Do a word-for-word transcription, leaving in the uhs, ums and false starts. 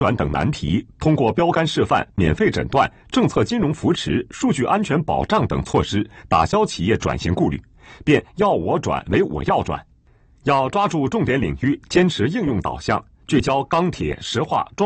转等难题，通过标杆示范、免费诊断、政策金融扶持、数据安全保障等措施，打消企业转型顾虑，变要我转为我要转。要抓住重点领域，坚持应用导向，聚焦钢铁、石化、装